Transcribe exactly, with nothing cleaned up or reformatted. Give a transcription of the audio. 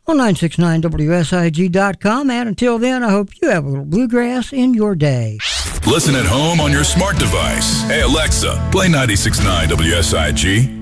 on nine six nine W S I G dot com. And until then, I hope you have a little bluegrass in your day. Listen at home on your smart device. Hey, Alexa, play ninety-six point nine W S I G.